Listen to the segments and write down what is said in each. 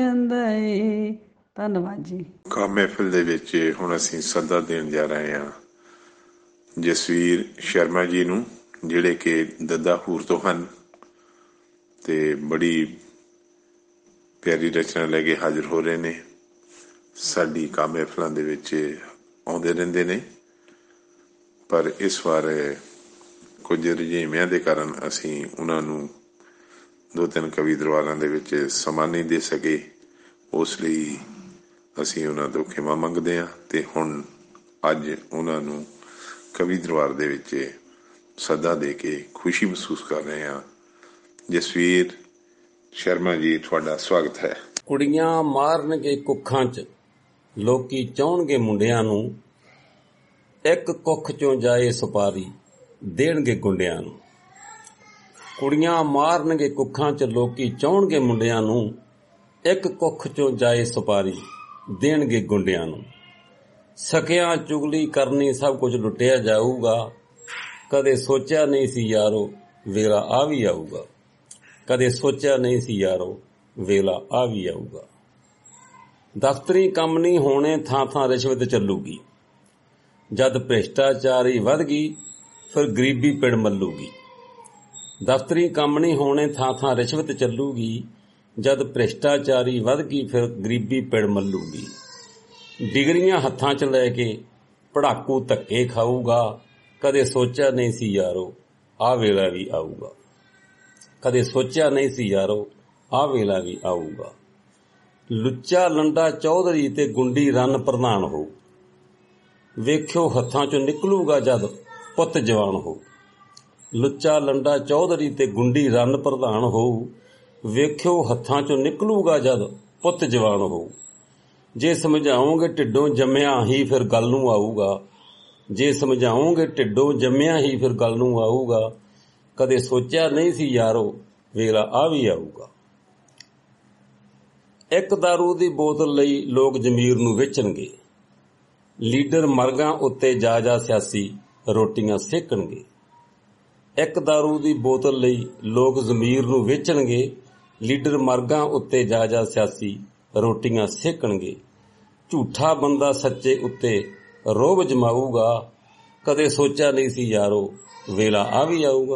ਜਾਂਦਾ ਏ। ਧੰਨਵਾਦ ਜੀ। ਕਾ ਮਹਿਫਿਲ ਦੇ ਵਿੱਚ ਹੁਣ ਅਸੀਂ ਸੱਦਾ ਦੇਣ ਜਾ ਰਹੇ ਹਾਂ ਜਸਵੀਰ ਸ਼ਰਮਾ ਜੀ ਨੂੰ, ਜਿਹੜੇ ਕਿ ਦੱਦਾਹੂਰ ਤੋਂ ਹਨ ਤੇ ਬੜੀ ਪਿਆਰੀ ਰਚਨਾ ਲੈ ਕੇ ਹਾਜ਼ਰ ਹੋ ਰਹੇ ਨੇ। ਸਾਡੀ ਕਾ ਮਹਿਫਿਲਾਂ ਦੇ ਵਿੱਚ ਆਉਂਦੇ ਰਹਿੰਦੇ ਨੇ, ਪਰ ਇਸ ਵਾਰ ਕੁਝ ਰੁਝੇਵਿਆਂ ਦੇ ਕਾਰਨ ਅਸੀਂ ਉਹਨਾਂ ਨੂੰ 2-3 ਕਵੀ ਦਰਬਾਰਾਂ ਦੇ ਵਿੱਚ ਸਮਾਂ ਨਹੀਂ ਦੇ ਸਕੇ। ਉਸ ਲਈ ਅਸੀਂ ਉਹਨਾਂ ਤੋਂ ਖਿਮਾ ਮੰਗਦੇ ਹਾਂ ਤੇ ਹੁਣ ਅੱਜ ਉਹਨਾਂ ਨੂੰ ਕਵੀ ਦਰਬਾਰ ਦੇ ਵਿੱਚ ਸੱਦਾ ਦੇ ਕੇ ਖੁਸ਼ੀ ਮਹਿਸੂਸ ਕਰ ਰਹੇ ਹਾਂ। ਜਸਵੀਰ ਸ਼ਰਮਾ ਜੀ, ਤੁਹਾਡਾ ਸਵਾਗਤ ਹੈ। ਕੁੜੀਆਂ ਮਾਰਨਗੇ ਕੁੱਖਾਂ 'ਚ, ਲੋਕੀ ਚਾਹੁਣਗੇ ਮੁੰਡਿਆਂ ਨੂੰ, ਇੱਕ ਕੁੱਖ 'ਚੋਂ ਜਾਏ ਸੁਪਾਰੀ, ਦੇਣਗੇ ਗੁੰਡਿਆਂ ਨੂੰ। ਕੁੜੀਆਂ ਮਾਰਨਗੇ ਕੁੱਖਾਂ 'ਚ, ਲੋਕੀ ਚਾਹੁਣਗੇ ਮੁੰਡਿਆਂ ਨੂੰ, ਇੱਕ ਕੁੱਖ 'ਚੋਂ ਜਾਏ ਸੁਪਾਰੀ, ਦੇਣਗੇ ਗੁੰਡਿਆਂ ਨੂੰ। ਸਕਿਆਂ ਚੁਗਲੀ ਕਰਨੀ, ਸਭ ਕੁਝ ਲੁੱਟਿਆ ਜਾਊਗਾ, ਕਦੇ ਸੋਚਿਆ ਨਹੀਂ ਸੀ ਯਾਰੋ ਵੇਲਾ ਆ ਵੀ ਆਊਗਾ, ਕਦੇ ਸੋਚਿਆ ਨਹੀਂ ਸੀ ਯਾਰੋ ਵੇਲਾ ਆ ਵੀ ਆਊਗਾ। ਦਫ਼ਤਰੀ ਕੰਮ ਨਹੀਂ ਹੋਣੇ, ਥਾਂ ਥਾਂ ਰਿਸ਼ਵਤ ਚੱਲੂਗੀ, ਜਦ ਭ੍ਰਿਸ਼ਟਾਚਾਰੀ ਵੱਧ ਗਈ ਫਿਰ ਗਰੀਬੀ ਪਿੜ ਮੱਲੂਗੀ। ਦਫ਼ਤਰੀ ਕੰਮ ਨਹੀਂ ਹੋਣੇ, ਥਾਂ ਥਾਂ ਰਿਸ਼ਵਤ ਚੱਲੂਗੀ, ਜਦ ਭ੍ਰਿਸ਼ਟਾਚਾਰੀ ਵੱਧ ਗਈ ਫਿਰ ਗਰੀਬੀ ਪਿੜ ਮੱਲੂਗੀ। ਡਿਗਰੀਆਂ ਹੱਥਾਂ 'ਚ ਲੈ ਕੇ ਪੜਾਕੂ ਧੱਕੇ ਖਾਊਗਾ, ਕਦੇ ਸੋਚਿਆ ਨਹੀਂ ਸੀ ਯਾਰੋ ਆਹ ਵੇਲਾ ਵੀ ਆਊਗਾ, ਕਦੇ ਸੋਚਿਆ ਨਹੀਂ ਸੀ ਯਾਰੋ ਆਹ ਵੇਲਾ ਵੀ ਆਊਗਾ। ਲੁੱਚਾ ਲੰਡਾ ਚੌਧਰੀ ਤੇ ਗੁੰਡੀ ਰੰਨ ਪ੍ਰਧਾਨ ਹੋਊ, ਵੇਖਿਓ ਹੱਥਾਂ 'ਚੋਂ ਨਿਕਲੂਗਾ ਜਦ ਪੁੱਤ ਜਵਾਨ ਹੋਊ। ਲੁੱਚਾ ਲੰਡਾ ਚੌਧਰੀ ਤੇ ਗੁੰਡੀ ਰੰਨ ਪ੍ਰਧਾਨ ਹੋਊ, ਵੇਖਿਓ ਹੱਥਾਂ 'ਚੋਂ ਨਿਕਲੂਗਾ ਜਦ ਪੁੱਤ ਜਵਾਨ ਹੋਊ। ਜੇ ਸਮਝਾਓਗੇ ਢਿੱਡੋਂ ਜੰਮਿਆ ਹੀ ਫਿਰ ਗੱਲ ਨੂੰ ਆਊਗਾ, ਜੇ ਸਮਝਾਓਗੇ ਢਿੱਡੋਂ ਜੰਮਿਆ ਹੀ ਫਿਰ ਗੱਲ ਨੂੰ ਆਊਗਾ, ਕਦੇ ਸੋਚਿਆ ਨਹੀਂ ਸੀ ਯਾਰੋ ਵੇਲਾ ਆ ਵੀ ਆਊਗਾ। ਇੱਕ ਦਾਰੂ ਦੀ ਬੋਤਲ ਲਈ ਲੋਕ ਜ਼ਮੀਰ ਨੂੰ ਵੇਚਣਗੇ, ਲੀਡਰ ਮਰਗਾਂ ਉੱਤੇ ਜਾ ਜਾ ਸਿਆਸੀ ਰੋਟੀਆਂ ਸੇਕਣਗੇ। ਇੱਕ ਦਾਰੂ ਦੀ ਬੋਤਲ ਲਈ ਲੋਕ ਜ਼ਮੀਰ ਨੂੰ ਵੇਚਣਗੇ, ਲੀਡਰ ਮਰਗਾਂ ਉੱਤੇ ਜਾ ਜਾ ਸਿਆਸੀ ਰੋਟੀਆਂ ਸੇਕਣਗੇ। ਝੂਠਾ ਬੰਦਾ ਸੱਚੇ ਉੱਤੇ ਰੋਹਬ ਜਮਾਊਗਾ, ਕਦੇ ਸੋਚਿਆ ਨਹੀਂ ਸੀ ਯਾਰੋ ਵੇਲਾ ਆ ਵੀ ਆਊਗਾ।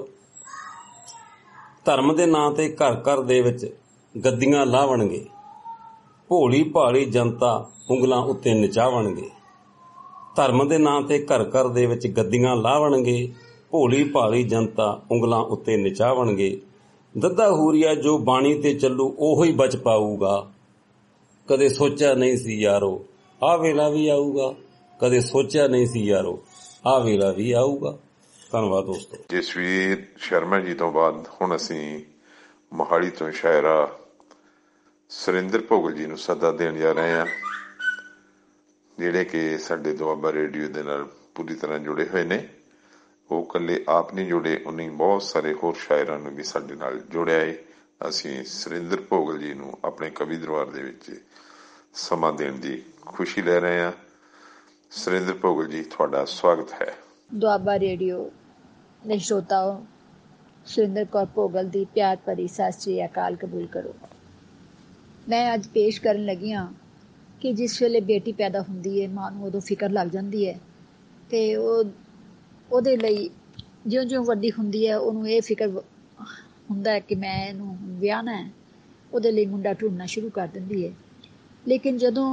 ਧਰਮ ਦੇ ਨਾਂ ਤੇ ਘਰ ਘਰ ਦੇ ਵਿੱਚ ਗੱਦੀਆਂ ਲਾਵਣਗੇ, ਭੋਲੀ ਭਾਲੀ ਜਨਤਾ ਉਂਗਲਾਂ ਉੱਤੇ ਨਚਾਵਣਗੇ। ਧਰਮ ਦੇ ਨਾਂ ਤੇ ਘਰ ਘਰ ਦੇ ਵਿੱਚ ਗੱਦੀਆਂ ਲਾਵਣਗੇ, ਭੋਲੀ ਭਾਲੀ ਜਨਤਾ ਉਂਗਲਾਂ ਉੱਤੇ ਨਚਾਵਣਗੇ। ਦੱਦਾਹੂਰੀਆ ਜੋ ਬਾਣੀ ਤੇ ਚੱਲੂ ਉਹੋ ਹੀ ਬਚ ਪਾਊਗਾ, ਕਦੇ ਸੋਚਿਆ ਨਹੀਂ ਸੀ ਯਾਰੋ ਆਹ ਵੇਲਾ ਵੀ ਆਊਗਾ, ਕਦੇ ਸੋਚਿਆ ਨਹੀਂ ਸੀ ਯਾਰੋ ਆਹ ਵੇਲਾ ਵੀ ਆਊਗਾ। ਧੰਨਵਾਦ ਦੋਸਤੋ। ਜਸਵੀਰ ਸ਼ਰਮਾ ਜੀ ਤੋਂ ਬਾਅਦ ਹੁਣ ਅਸੀਂ ਮੋਹਾਲੀ ਤੋਂ ਸ਼ਾਇਰਾ ਸੁਰਿੰਦਰ ਭੋਗਲ ਜੀ ਨੂੰ ਸੱਦਾ ਦੇਣ ਜਾ ਰਹੇ ਹਾਂ, ਜਿਹੜੇ ਕਿ ਸਾਡੇ ਦੁਆਬਾ ਰੇਡੀਓ ਦੇ ਨਾਲ ਪੂਰੀ ਤਰ੍ਹਾਂ ਜੁੜੇ ਹੋਏ ਨੇ। ਉਹ ਇਕੱਲੇ ਆਪ ਨਹੀਂ ਜੁੜੇ, ਉਹਨੇ ਬਹੁਤ ਸਾਰੇ ਹੋਰ ਸ਼ਾਇਰਾਂ ਨੂੰ ਵੀ ਸਾਡੇ ਨਾਲ ਜੋੜਿਆ ਹੈ। ਅਸੀਂ ਸੁਰਿੰਦਰ ਭੋਗਲ ਜੀ ਨੂੰ ਆਪਣੇ ਕਵੀ ਦਰਬਾਰ ਦੇ ਵਿੱਚ ਸਮਾਂ ਦੇਣ ਦੀ ਖੁਸ਼ੀ ਲੈ ਰਹੇ ਹਾਂ। ਸੁਰਿੰਦਰ ਭੋਗਲ ਜੀ, ਤੁਹਾਡਾ ਸਵਾਗਤ ਹੈ। ਦੁਆਬਾ ਰੇਡੀਓ ਦੇ ਸਰੋਤਾਓ, ਸੁਰਿੰਦਰ ਕੌਰ ਭੋਗਲ ਦੀ ਪਿਆਰ ਭਰੀ ਸਤਿ ਸ੍ਰੀ ਅਕਾਲ ਕਬੂਲ ਕਰੋ। ਮੈਂ ਅੱਜ ਪੇਸ਼ ਕਰਨ ਲੱਗੀ ਹਾਂ ਕਿ ਜਿਸ ਵੇਲੇ ਬੇਟੀ ਪੈਦਾ ਹੁੰਦੀ ਹੈ, ਮਾਂ ਨੂੰ ਉਦੋਂ ਫਿਕਰ ਲੱਗ ਜਾਂਦੀ ਹੈ ਅਤੇ ਉਹਦੇ ਲਈ ਜਿਉਂ-ਜਿਉਂ ਵੱਡੀ ਹੁੰਦੀ ਹੈ ਉਹਨੂੰ ਇਹ ਫਿਕਰ ਹੁੰਦਾ ਹੈ ਕਿ ਮੈਂ ਇਹਨੂੰ ਵਿਆਹਣਾ ਹੈ, ਉਹਦੇ ਲਈ ਮੁੰਡਾ ਢੂੰਡਣਾ ਸ਼ੁਰੂ ਕਰ ਦਿੰਦੀ ਹੈ। ਲੇਕਿਨ ਜਦੋਂ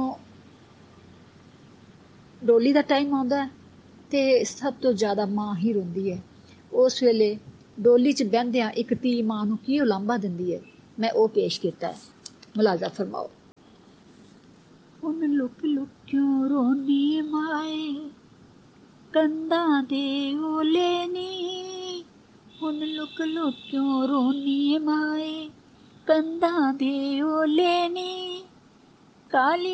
ਡੋਲੀ ਦਾ ਟਾਈਮ ਆਉਂਦਾ ਅਤੇ ਸਭ ਤੋਂ ਜ਼ਿਆਦਾ ਮਾਂ ਹੀ ਰੋਂਦੀ ਹੈ। ਉਸ ਵੇਲੇ ਡੋਲੀ 'ਚ ਬਹਿੰਦਿਆਂ ਇੱਕ ਧੀ ਮਾਂ ਨੂੰ ਕੀ ਉਲਾਂਭਾ ਦਿੰਦੀ ਹੈ, ਮੈਂ ਉਹ ਪੇਸ਼ ਕੀਤਾ ਹੈ। ਮੁਲਾਜ਼ਾ ਫਰਮਾਓ। ਹੁਣ ਲੁਕ ਲੁਕ ਕਿਉਂ ਰੋਂਦੀ ਮਾਏ, ਕੰਧਾਂ ਦੇ ਓਲੇ ਨੀ, ਹੁਣ ਲੁਕ ਲੁਕ ਕਿਉਂ ਰੋਂਦੀ ਮਾਏ, ਕੰਧਾਂ ਦੇ ਓਲੇ ਨੀ, ਕਾਲੀ